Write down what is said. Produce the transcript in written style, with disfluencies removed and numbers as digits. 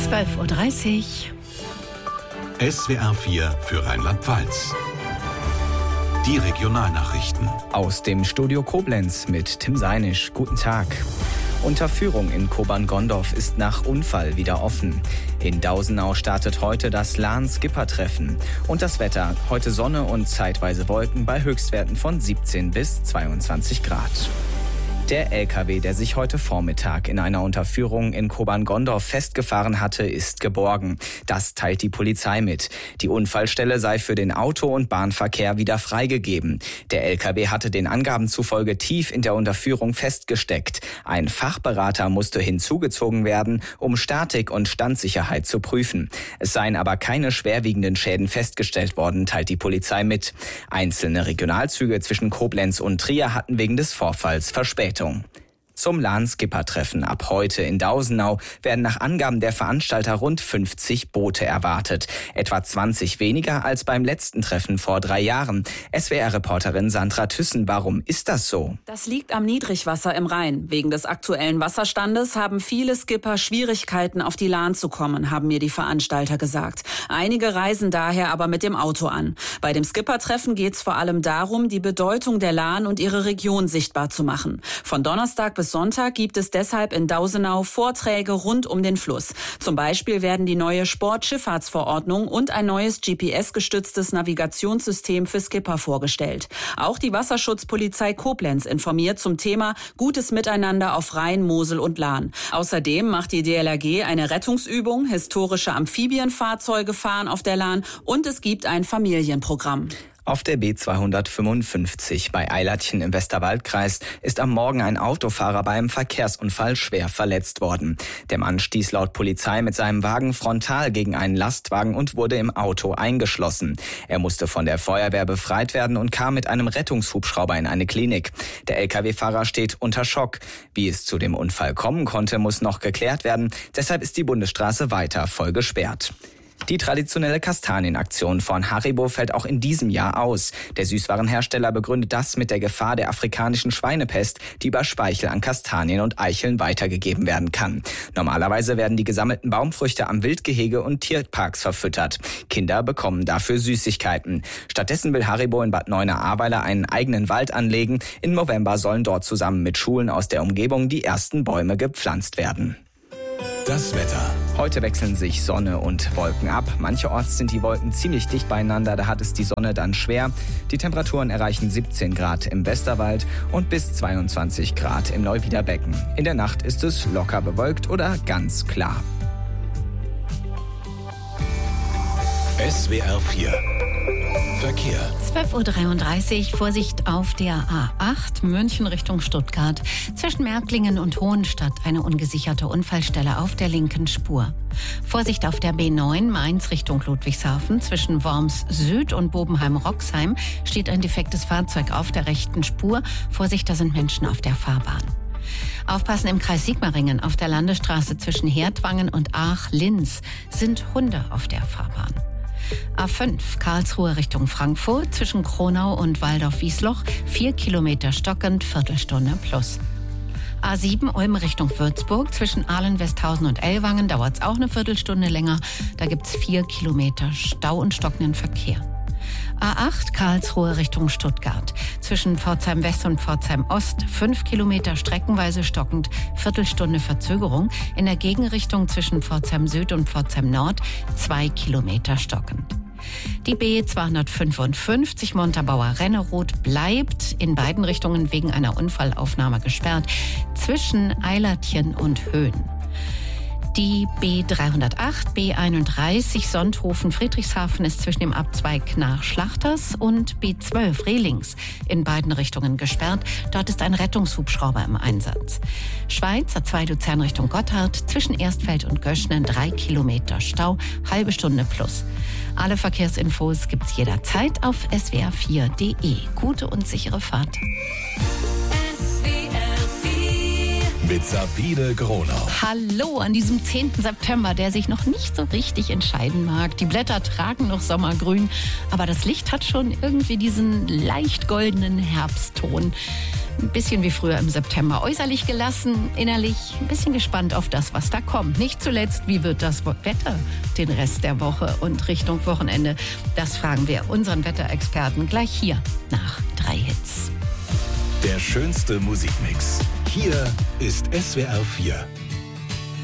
12:30 Uhr. SWR 4 für Rheinland-Pfalz. Die Regionalnachrichten. Aus dem Studio Koblenz mit Tim Seinisch. Guten Tag. Unterführung in Kobern-Gondorf ist nach Unfall wieder offen. In Dausenau startet heute das LAN-Skipper-Treffen. Und das Wetter: heute Sonne und zeitweise Wolken bei Höchstwerten von 17 bis 22 Grad. Der LKW, der sich heute Vormittag in einer Unterführung in Kobern-Gondorf festgefahren hatte, ist geborgen. Das teilt die Polizei mit. Die Unfallstelle sei für den Auto- und Bahnverkehr wieder freigegeben. Der LKW hatte den Angaben zufolge tief in der Unterführung festgesteckt. Ein Fachberater musste hinzugezogen werden, um Statik und Standsicherheit zu prüfen. Es seien aber keine schwerwiegenden Schäden festgestellt worden, teilt die Polizei mit. Einzelne Regionalzüge zwischen Koblenz und Trier hatten wegen des Vorfalls Verspätung. Zum LAN-Skipper-Treffen ab heute in Dausenau werden nach Angaben der Veranstalter rund 50 Boote erwartet. Etwa 20 weniger als beim letzten Treffen vor 3 Jahren. SWR-Reporterin Sandra Thyssen, warum ist das so? Das liegt am Niedrigwasser im Rhein. Wegen des aktuellen Wasserstandes haben viele Skipper Schwierigkeiten, auf die Lahn zu kommen, haben mir die Veranstalter gesagt. Einige reisen daher aber mit dem Auto an. Bei dem Skipper-Treffen geht es vor allem darum, die Bedeutung der Lahn und ihre Region sichtbar zu machen. Von Donnerstag bis Sonntag gibt es deshalb in Dausenau Vorträge rund um den Fluss. Zum Beispiel werden die neue Sportschifffahrtsverordnung und ein neues GPS-gestütztes Navigationssystem für Skipper vorgestellt. Auch die Wasserschutzpolizei Koblenz informiert zum Thema Gutes Miteinander auf Rhein, Mosel und Lahn. Außerdem macht die DLRG eine Rettungsübung, historische Amphibienfahrzeuge fahren auf der Lahn und es gibt ein Familienprogramm. Auf der B255 bei Eilertchen im Westerwaldkreis ist am Morgen ein Autofahrer bei einem Verkehrsunfall schwer verletzt worden. Der Mann stieß laut Polizei mit seinem Wagen frontal gegen einen Lastwagen und wurde im Auto eingeschlossen. Er musste von der Feuerwehr befreit werden und kam mit einem Rettungshubschrauber in eine Klinik. Der Lkw-Fahrer steht unter Schock. Wie es zu dem Unfall kommen konnte, muss noch geklärt werden. Deshalb ist die Bundesstraße weiter voll gesperrt. Die traditionelle Kastanienaktion von Haribo fällt auch in diesem Jahr aus. Der Süßwarenhersteller begründet das mit der Gefahr der afrikanischen Schweinepest, die über Speichel an Kastanien und Eicheln weitergegeben werden kann. Normalerweise werden die gesammelten Baumfrüchte am Wildgehege und Tierparks verfüttert. Kinder bekommen dafür Süßigkeiten. Stattdessen will Haribo in Bad Neuenahr-Ahrweiler einen eigenen Wald anlegen. Im November sollen dort zusammen mit Schulen aus der Umgebung die ersten Bäume gepflanzt werden. Das Wetter. Heute wechseln sich Sonne und Wolken ab. Mancherorts sind die Wolken ziemlich dicht beieinander, da hat es die Sonne dann schwer. Die Temperaturen erreichen 17 Grad im Westerwald und bis 22 Grad im Neuwiederbecken. In der Nacht ist es locker bewölkt oder ganz klar. SWR 4 Verkehr. 12:33 Uhr, Vorsicht auf der A8 München Richtung Stuttgart. Zwischen Märklingen und Hohenstadt eine ungesicherte Unfallstelle auf der linken Spur. Vorsicht auf der B9 Mainz Richtung Ludwigshafen. Zwischen Worms Süd und Bobenheim-Roxheim steht ein defektes Fahrzeug auf der rechten Spur. Vorsicht, da sind Menschen auf der Fahrbahn. Aufpassen im Kreis Sigmaringen auf der Landesstraße zwischen Herdwangen und Aach-Linz sind Hunde auf der Fahrbahn. A5 Karlsruhe Richtung Frankfurt zwischen Kronau und Waldorf-Wiesloch 4 Kilometer stockend, Viertelstunde plus. A7 Ulm Richtung Würzburg zwischen Ahlen-Westhausen und Ellwangen dauert es auch eine Viertelstunde länger. Da gibt es 4 Kilometer Stau und stockenden Verkehr. A8 Karlsruhe Richtung Stuttgart. Zwischen Pforzheim West und Pforzheim Ost 5 Kilometer streckenweise stockend, Viertelstunde Verzögerung. In der Gegenrichtung zwischen Pforzheim Süd und Pforzheim Nord 2 Kilometer stockend. Die B255 Montabaur Renneroth bleibt in beiden Richtungen wegen einer Unfallaufnahme gesperrt zwischen Eilertchen und Höhen. Die B308, B31 Sonthofen-Friedrichshafen ist zwischen dem Abzweig nach Schlachters und B12 Rehlings in beiden Richtungen gesperrt. Dort ist ein Rettungshubschrauber im Einsatz. Schweiz, A2 Luzern Richtung Gotthard, zwischen Erstfeld und Göschnen 3 Kilometer Stau, halbe Stunde plus. Alle Verkehrsinfos gibt's jederzeit auf swr4.de. Gute und sichere Fahrt. mit Sabine Gronau. Hallo an diesem 10. September, der sich noch nicht so richtig entscheiden mag. Die Blätter tragen noch sommergrün, aber das Licht hat schon irgendwie diesen leicht goldenen Herbstton. Ein bisschen wie früher im September. Äußerlich gelassen, innerlich ein bisschen gespannt auf das, was da kommt. Nicht zuletzt, wie wird das Wetter den Rest der Woche und Richtung Wochenende? Das fragen wir unseren Wetterexperten gleich hier nach 3 Hits. Der schönste Musikmix. Hier ist SWR 4.